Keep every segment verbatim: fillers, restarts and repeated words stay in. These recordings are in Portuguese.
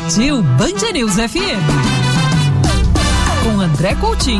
Partiu Band News F M. Com André Coutinho.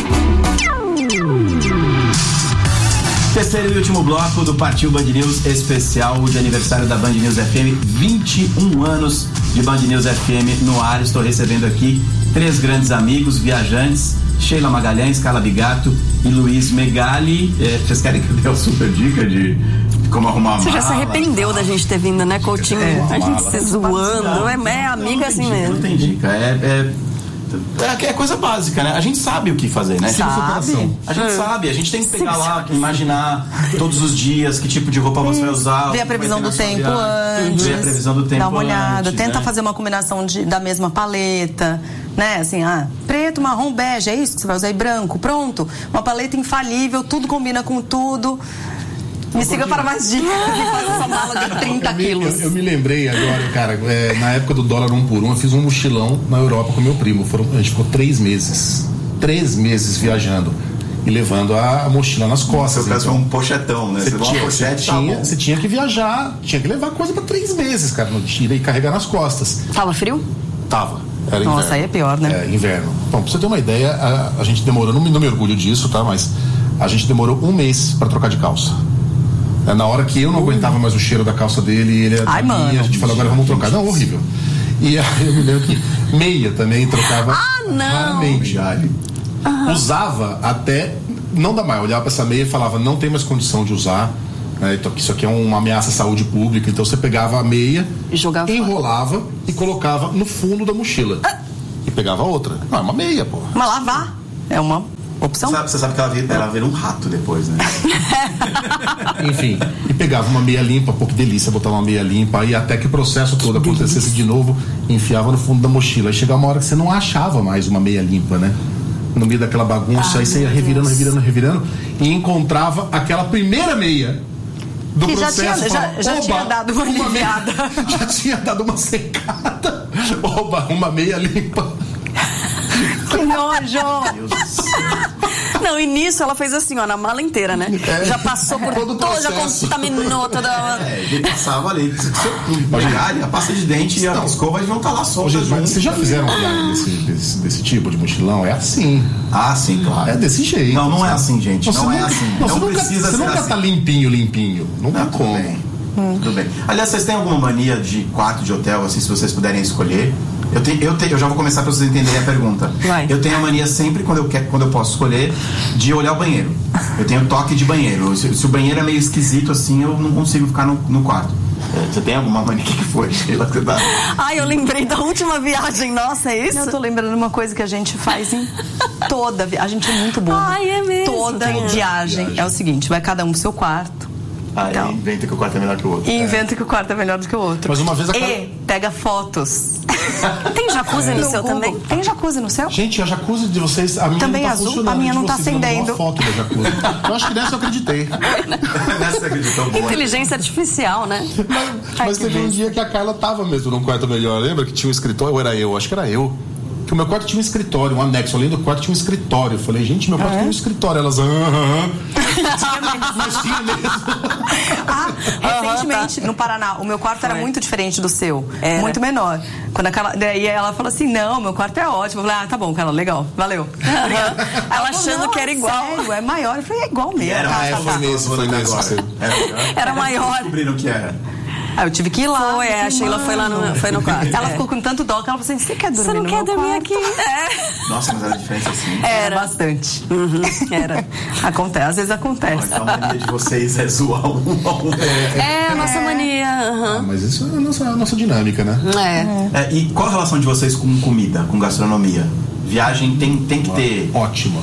Terceiro e último bloco do Partiu Band News especial de aniversário da Band News F M. vinte e um anos de Band News F M no ar. Estou recebendo aqui três grandes amigos, viajantes: Sheila Magalhães, Carla Bigato e Luiz Megali. É, vocês querem que eu dê uma super dica de como arrumar a mala? Você já se arrependeu mala. da gente ter vindo, né, Coutinho? É, a gente mala. se zoando. É, é amiga assim dica, mesmo. Não tem dica. É, é, é, é coisa básica, né? A gente sabe o que fazer, né? Sabe. A gente hum. sabe. A gente tem que pegar lá, imaginar todos os dias que tipo de roupa você vai usar. Ver a previsão do tempo antes. Ver a previsão do tempo Dá uma olhada. Antes, tenta né? fazer uma combinação de, da mesma paleta. Né, assim, ah, preto, marrom, bege, é isso que você vai usar, e branco, pronto, uma paleta infalível, tudo combina com tudo. Me siga para mais dicas e faz essa mala de trinta eu me, quilos. Eu, eu me lembrei agora, cara, é, na época do dólar um por um, eu fiz um mochilão na Europa com meu primo. Foram, a gente ficou três meses, três meses viajando e levando a, a mochila nas costas. Você então. Foi um pochetão, né? Você, você, tinha, pochete, você, tinha, tá você tinha que viajar, tinha que levar coisa para três meses, cara, no mochila e carregar nas costas. Tava frio? Tava. Era Nossa, inverno. aí é pior, né? É, inverno. Bom, pra você ter uma ideia, a, a gente demorou, não me, não me orgulho disso, tá? Mas a gente demorou um mês pra trocar de calça. É, na hora que eu não uh. aguentava mais o cheiro da calça dele, ele era Ai, da minha, mano. a gente falou, agora vamos trocar. Não, horrível. E aí eu me lembro que meia também trocava ah, não. raramente. Uhum. Usava até, não dá mais, eu olhava pra essa meia e falava, não tem mais condição de usar. É, então, isso aqui é uma ameaça à saúde pública. Então você pegava a meia, jogava enrolava fora. E colocava no fundo da mochila. Ah. E pegava outra. Não, é uma meia, pô. Mas lavar é uma opção. Você sabe, você sabe que ela vira, ela vira um rato depois, né? Enfim, e pegava uma meia limpa, pô, que delícia botar uma meia limpa. E até que o processo todo que acontecesse delícia. De novo, enfiava no fundo da mochila. Aí chegava uma hora que você não achava mais uma meia limpa, né? No meio daquela bagunça, ah, aí você ia revirando, revirando, revirando e encontrava aquela primeira meia do que processo. Já tinha, fala, já, já tinha dado uma aliviada. Já tinha dado uma secada. Oba, uma meia limpa. Que nojo! Não, e nisso ela fez assim, ó, na mala inteira, né? É. Já passou por todo, todo já contaminou toda. É, ele passava ali. A pasta de dente e a escova vão estar lá soltas. Mas vocês já fizeram uma viagem desse, desse, desse tipo de mochilão? É assim. Ah, sim, claro. É desse jeito. Não, não sabe? É assim, gente. Não, não é assim. Não, não você precisa nunca, ser Você nunca assim. tá limpinho, limpinho. Não tem como. Bem. Hum. Tudo bem. Aliás, vocês têm alguma mania de quarto de hotel, assim, se vocês puderem escolher? Eu, tenho, eu, tenho, eu já vou começar para vocês entenderem a pergunta. Vai. Eu tenho a mania sempre, quando eu, quero, quando eu posso escolher, de olhar o banheiro. Eu tenho toque de banheiro. Se, se o banheiro é meio esquisito, assim, eu não consigo ficar no, no quarto. Você tem alguma mania? O que, que foi, Sheila? Tá... Ai, eu lembrei da última viagem. Nossa, é isso? Eu tô lembrando de uma coisa que a gente faz em toda viagem. A gente é muito boa. Ai, é mesmo? Toda viagem. viagem é o seguinte, vai cada um pro seu quarto. Ah, então, inventa que o quarto é melhor que o outro. E inventa é. que o quarto é melhor do que o outro. Mas uma vez a E pega fotos. Tem jacuzzi é. no, no seu Google. Também? Tem jacuzzi no seu? Gente, a jacuzzi de vocês, a minha também não tá azul, funcionando. a minha não tá vocês, acendendo. Uma foto da jacuzzi. Eu acho que nessa eu acreditei. Nessa você acreditou boa. Inteligência artificial, né? Mas, Ai, mas teve um dia que a Carla tava mesmo num quarto melhor. Lembra que tinha um escritório? Ou era eu? Acho que era eu. Que o meu quarto tinha um escritório, um anexo. Além do quarto tinha um escritório. Eu falei, gente, meu quarto ah, tem um escritório. Elas, aham. Mas tinha mesmo. Ah, recentemente, no Paraná, o meu quarto Foi. era muito diferente do seu. Era. Muito menor. Quando aquela, daí ela falou assim, não, meu quarto é ótimo. Eu falei, ah, tá bom, Carla, legal, valeu. Ela, ela achando que era é igual. Sério, é maior. Eu falei, é igual mesmo. Era, tá, é, tá, foi tá. mesmo, foi nesse. Era, era maior. Descobriram que era. Ah, eu tive que ir lá. Foi, é, a Sheila foi lá no, foi no quarto. Ela é. ficou com tanto dó que ela falou assim, você quer dormir Você não no quer meu dormir quarto? aqui? É. Nossa, mas era diferente assim. Era, era bastante. Uhum, era. Acontece, às vezes acontece. Então a mania de vocês é zoar um a um. É, é a nossa mania. Uhum. Ah, mas isso é a nossa, a nossa dinâmica, né? É. é. E qual a relação de vocês com comida, com gastronomia? Viagem tem, tem que ter... Ótima.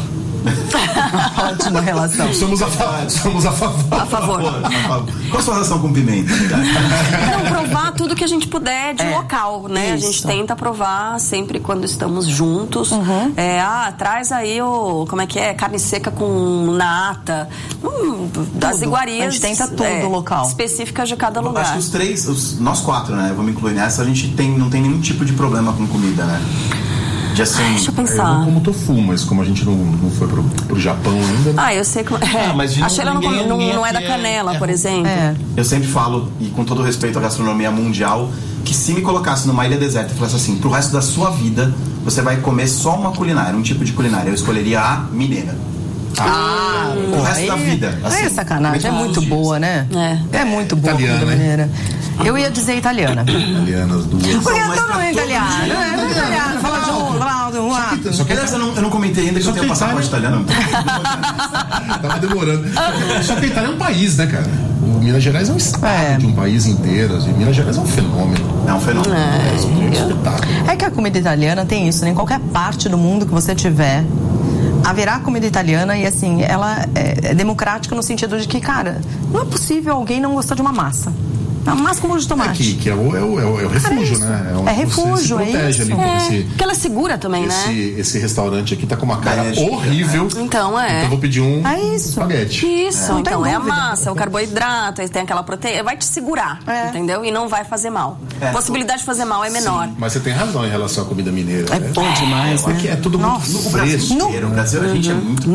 Ótima relação. Somos a, fa- somos a favor. A favor. Qual a sua relação com pimenta? Não, provar tudo que a gente puder de é. local, né? Isso. A gente tenta provar sempre quando estamos juntos. Uhum. É, ah, traz aí o, como é que é? Carne seca com nata. Hum, das iguarias. A gente tenta tudo é, local. Específicas de cada lugar. Acho que os três, os, nós quatro, né? Vamos incluir nessa, a gente tem, não tem nenhum tipo de problema com comida, né? De assim, Ai, deixa eu pensar. Eu não como tofu, mas como a gente não, não foi pro, pro Japão ainda. Né? Ah, eu sei como. É. Ah, mas de a Sheila não, ninguém, não, ninguém não é da canela, é, por exemplo. É. Eu sempre falo, e com todo respeito à gastronomia mundial, que se me colocasse numa ilha deserta e falasse assim, pro resto da sua vida, você vai comer só uma culinária, um tipo de culinária. Eu escolheria a mineira. Ah, o resto da vida. Assim, é sacanagem, é muito boa, né? É, é muito boa. Italiana, comida mineira. Eu ia dizer italiana. Italiana, as duas. Porque Mas eu pra não é todo italiano, mundo, é né? italiano, fala de um lado, um lado. Só que Aliás, eu não, eu não comentei ainda que Só eu tenho que passaporte italiano. tava demorando. Só que a Itália é um país, né, cara? O Minas Gerais é um estado É. de um país inteiro. E Minas Gerais é um fenômeno. É um fenômeno. É, é um espetáculo. É que a comida italiana tem isso, né? Em qualquer parte do mundo que você tiver, haverá comida italiana e, assim, ela é, é democrática no sentido de que, cara, não é possível alguém não gostar de uma massa. Uma massa com molho de É tomate. que, que é, o, é, o, é o- é o refúgio, isso. né? É refúgio, você se protege é isso. ali por É, esse, porque ela é segura também, esse, né? esse restaurante aqui tá com uma cara É, chique, horrível. Então, é. Então eu vou pedir um É isso. espaguete. Isso, Não tem então é a dúvida. massa, é o carboidrato, aí tem aquela proteína, vai te segurar, É. entendeu? E não vai fazer mal. É. A possibilidade de fazer mal é menor. Mas você tem razão em relação à comida mineira. É né? bom demais, Porque né? é tudo Nossa. muito O Brasil fresco. inteiro, o Brasil, a gente é muito...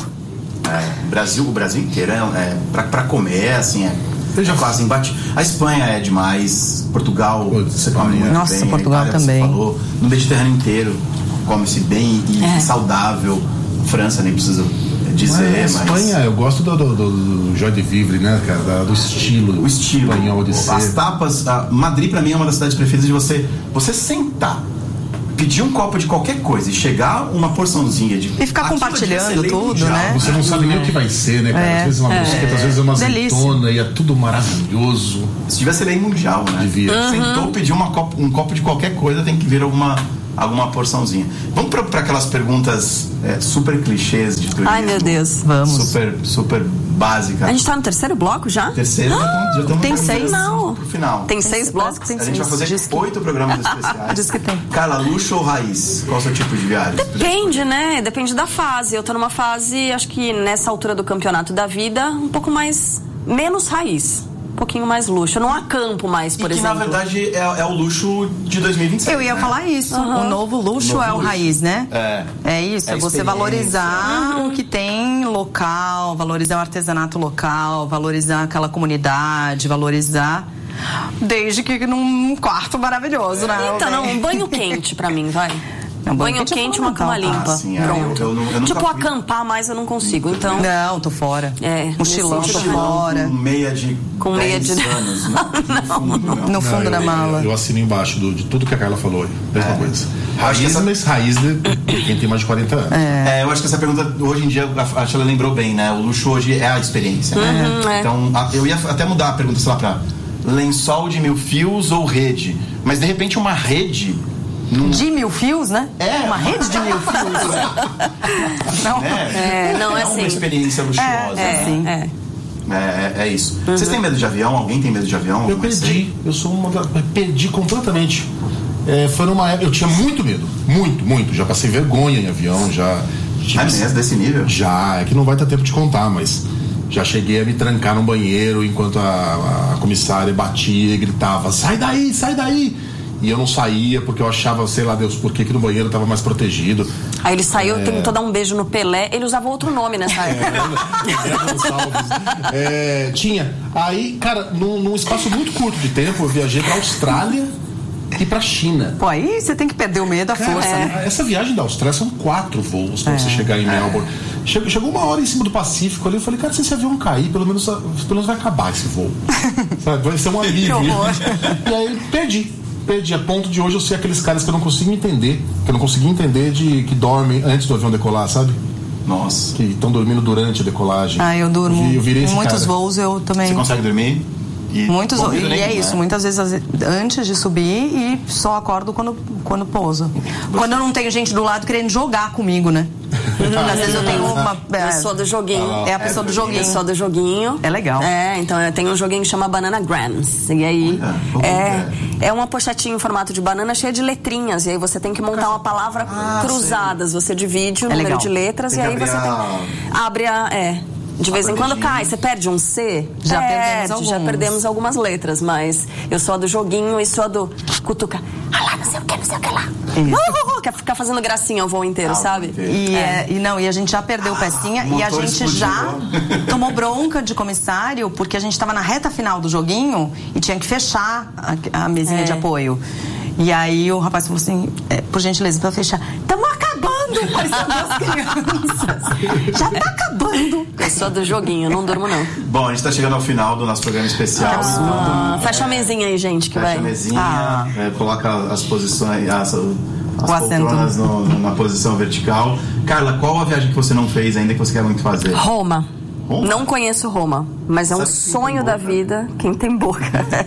É, Brasil, o Brasil inteiro é, é pra, pra comer, assim, é, é quase embate. A Espanha é demais, Portugal, Putz, você come Espanha. muito Nossa, bem, Portugal a Itália, também. Você falou, no Mediterrâneo inteiro come-se bem e É. saudável. França nem preciso dizer, Mas mas... a Espanha, eu gosto do, do, do, do joie de vivre, né, cara? Da- do estilo. O estilo, espanhol de as ser. tapas. a Madrid pra mim é uma das cidades preferidas de você. Você sentar, pedir um copo de qualquer coisa e chegar uma porçãozinha de. E ficar aquilo compartilhando devia ser lei tudo, mundial. né? Você não sabe nem o que vai ser, né, cara? É. Às vezes é uma brusqueta, às vezes é uma Delícia. azeitona e é tudo maravilhoso. Isso devia ser lei mundial, né? Devia. Sentou, pediu uma copo, um copo de qualquer coisa, tem que vir alguma, alguma porçãozinha. Vamos pra, pra aquelas perguntas é, super clichês de turismo. Ai, meu Deus. Vamos. Super, super básica. A gente tá no terceiro bloco já? Terceiro, já estamos- já estamos Tem no seis? terceiro, Não. pro final. Tem seis blocos? Tem A gente vai fazer Diz que- oito programas especiais. Diz que tem. Carla, luxo ou raiz? Qual é o seu tipo de viagem? Depende, né? Depende da fase. Eu tô numa fase, acho que nessa altura do campeonato da vida, um pouco mais... menos raiz. Um pouquinho mais luxo. Eu não acampo mais, por e que exemplo. na verdade é, é o luxo de dois mil e vinte e seis. Eu ia né? falar isso. O novo luxo O novo é o luxo. raiz, né? É. É isso, É é você experiência. valorizar o que tem local, valorizar o artesanato local, valorizar aquela comunidade, valorizar. Desde que num quarto maravilhoso, né? Então, não, um banho quente pra mim, vai. Não, banho banho quente é quente e uma cama fundamental. limpa. Ah, sim, é, Pronto. eu- eu não- eu nunca tipo, fui. acampar mais eu não consigo, então... Não, tô fora. É, Mochilão, nesse tô sentido, não. fora. Com meia de Com meia dez de- anos. Não, no fundo, não. No fundo Não, da eu, mala. Eu, eu assino embaixo do- de tudo que a Carla falou. Mesma É. coisa. Eu acho que Raiz, essa- mas raiz de quem tem mais de quarenta anos. É, eu acho que essa pergunta, hoje em dia, acho que ela lembrou bem, né? O luxo hoje é a experiência. né? Uhum, é. Então, a- eu ia até mudar a pergunta, sei lá, pra lençol de mil fios ou rede. Mas, de repente, uma rede... Num, De mil fios, né? É. Uma rede de mil fios. Não. né? É, não, é uma assim. experiência luxuosa. É, né? sim. é. É, é, é isso. Vocês têm medo de avião? Alguém tem medo de avião? Eu Alguma perdi. Eu sou uma da, perdi completamente. É, foi numa época. Eu tinha muito medo. Muito, muito. Já passei vergonha em avião, já. tive- É mesmo, desse nível? Já, é que não vai ter tempo de contar, mas já cheguei a me trancar num banheiro enquanto a, a comissária batia e gritava: sai daí, sai daí! E eu não saía porque eu achava, sei lá Deus, por que que no banheiro tava mais protegido. Aí ele saiu, tentou dar um beijo no Pelé. Ele usava outro nome nessa época. É, tinha. Aí, cara, num, num espaço muito curto de tempo, eu viajei pra Austrália e pra China. Pô, aí você tem que perder o medo à Cara, força, né? essa viagem da Austrália são quatro voos pra você chegar em Melbourne. Chegou, chegou uma hora em cima do Pacífico ali, eu falei, cara, se esse avião cair, pelo menos, pelo menos vai acabar esse voo. Sabe? Vai ser um alívio. horror. E aí perdi. Perdi. A ponto de hoje eu ser aqueles caras que eu não consigo entender. Que eu não consegui entender de que dormem antes do avião decolar, sabe? Nossa. Que estão dormindo durante a decolagem. Ah, eu durmo. vi- eu virei Em esse muitos cara. voos eu também. Você consegue dormir? E Muitos bom, voos. E nem, é isso, né? muitas vezes as- antes de subir e só acordo quando, quando pouso. Quando eu não tenho gente do lado querendo jogar comigo, né? Às vezes eu tenho uma. Eu sou do joguinho. É a pessoa do joguinho. Eu sou do joguinho. É legal. É, então eu tenho um joguinho que chama Banana Grams. E aí Olha, como é, é? é uma pochetinha em formato de banana cheia de letrinhas. E aí você tem que montar uma palavra Ah, cruzadas. Você divide o É número legal. de letras Tem e que aí você abrir tem. Abre a. É. De vez em quando cai, você perde um C? Já perde, perdemos alguns. Já perdemos algumas letras, mas eu sou a do joguinho e sou a do cutuca. Ah lá, não sei o que, não sei o que lá. Uh, uh, uh, quer ficar fazendo gracinha o voo inteiro, ah, sabe? E, é. É, e não, e a gente já perdeu pecinha ah, e a gente explodiu. já tomou bronca de comissário porque a gente tava na reta final do joguinho e tinha que fechar a, a mesinha é. de apoio. E aí o rapaz falou assim, é, por gentileza, pra fechar, estamos acabando com essas duas crianças. Já tá acabando. Eu sou do joguinho, não durmo não. Bom, a gente tá chegando ao final do nosso programa especial. Ah, então, fecha é, a mesinha aí, gente, que fecha vai. Fecha a mesinha, ah. é, coloca as posições, as, as o poltronas no, na posição vertical. Carla, qual a viagem que você não fez ainda que você quer muito fazer? Roma. Roma? Não conheço Roma, mas é um sonho da vida. Quem tem boca?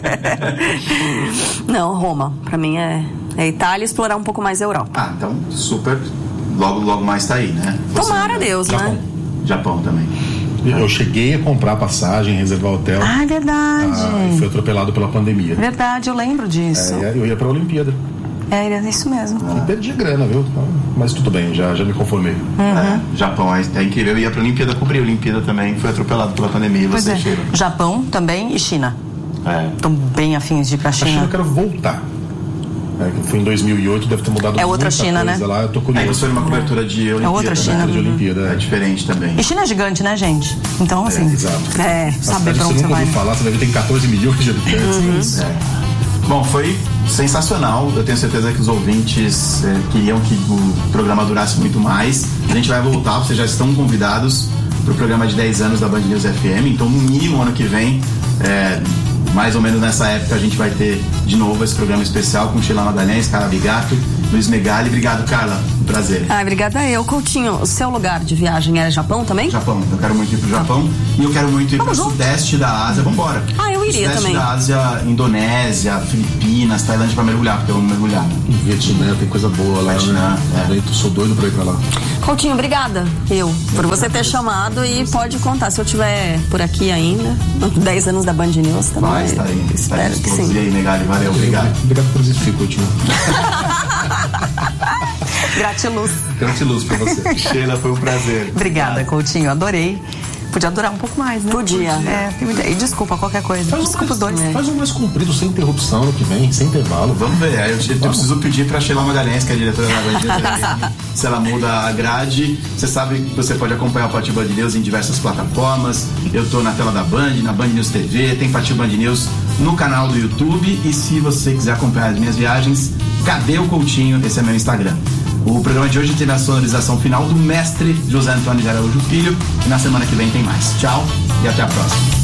Não, Roma. Pra mim é, é Itália e explorar um pouco mais a Europa. Ah, então super. Logo, logo mais tá aí, né? Você Tomara a Deus, Japão. né? Japão também. Eu cheguei a comprar passagem, reservar hotel. Ah, é verdade. Ah, e fui atropelado pela pandemia. Verdade, eu lembro disso. É, eu ia pra Olimpíada. É, é isso mesmo. E perdi grana, viu? Mas tudo bem, já, já me conformei. Uhum. É, Japão é, é incrível. Eu ia pra Olimpíada, cobri a Olimpíada também, fui atropelado pela pandemia. Pois você, é. Sheila? Japão também e China. É. Tô bem afins de ir pra China. A China eu quero voltar. É, eu fui em dois mil e oito, deve ter mudado é outra muita China, coisa né? lá. Eu tô curioso. Aí você foi numa cobertura de Olimpíada. É outra China. Né? De Olimpíada, é. é diferente também. E China é gigante, né, gente? Então, assim. É, exato. É, saber pra onde você você vai. Você falar, você deve ter quatorze milhões de habitantes. Uhum. É. Bom, foi sensacional. Eu tenho certeza que os ouvintes é, queriam que o programa durasse muito mais. A gente vai voltar, vocês já estão convidados para o programa de dez anos da Band News F M. Então, no mínimo, ano que vem, é, mais ou menos nessa época, a gente vai ter de novo esse programa especial com Sheila Magalhães, Carla Bigato, Luiz Megali. Obrigado, Carla. Um prazer. Ah, obrigada eu. Coutinho, o seu lugar de viagem era Japão também? Japão. Eu quero muito ir pro Japão. Ah. E eu quero muito ir para o sudeste da Ásia. Vambora. Ah, eu iria sudeste também. da Ásia, Indonésia, Filipinas, Tailândia para mergulhar, porque eu amo mergulhar. Vietnã, tem coisa boa lá. Vietnã, né? É. Eu sou doido pra ir pra lá. Coutinho, obrigada. Eu, por você ter chamado e pode contar. Se eu tiver por aqui ainda, dez anos da Band News também. Vai, está aí. Espero que sim. E aí, Megali, valeu, obrigado. Obrigado por existir, Coutinho. Gratiluz. Gratiluz pra você. Sheila, foi um prazer. Obrigada, Coutinho. Adorei. Podia durar um pouco mais, né? Podia. É, tem uma ideia. E desculpa qualquer coisa. Faz desculpa os dois. É. Faz um mais comprido, sem interrupção no que vem, sem intervalo. Vamos ver. Eu, eu preciso pedir pra Sheila Magalhães, que é a diretora da Band News, se ela muda a grade. Você sabe que você pode acompanhar o Pati Band News em diversas plataformas. Eu tô na tela da Band, na Band News T V, tem Pati Band News no canal do YouTube. E se você quiser acompanhar as minhas viagens, Cadê o Coutinho? Esse é meu Instagram. O programa de hoje tem a sonorização final do mestre José Antônio de Araújo Filho. E na semana que vem tem mais. Tchau e até a próxima.